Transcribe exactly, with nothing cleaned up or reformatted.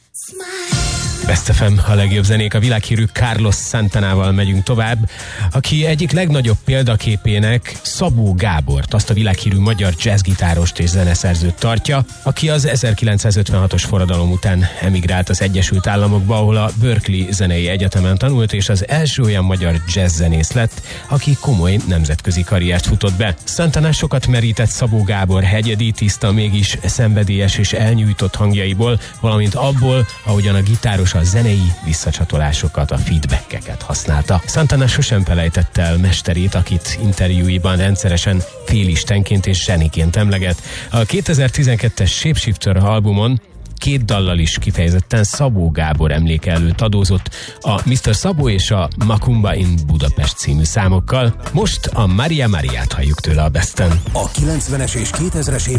Best ef em, a legjobb zenék, a világhírű Carlos Santanával megyünk tovább, aki egyik legnagyobb példaképének Szabó Gábort, azt a világhírű magyar jazzgitárost és zeneszerzőt tartja, aki az ezerkilencszázötvenhatos forradalom után emigrált az Egyesült Államokba, ahol a Berkeley Zenei Egyetemen tanult, és az első olyan magyar jazzzenész lett, aki komoly nemzetközi karriert futott be. Santana sokat merített Szabó Gábor hegyedi, tiszta, mégis szenvedélyes és elnyújtott hangjaiból, valamint abból, ahogyan a gitáros a zenei visszacsatolásokat, a feedbackeket használta. Santana sosem felejtette el mesterét, akit interjúiban rendszeresen félistenként és zseniként emleget. A kétezer-tizenkettes Shapeshifter albumon két dallal is kifejezetten Szabó Gábor emléke előtt adózott, a miszter Szabó és a Macumba in Budapest című számokkal. Most a Maria Mariát halljuk tőle a Besten. A kilencvenes és kétezres év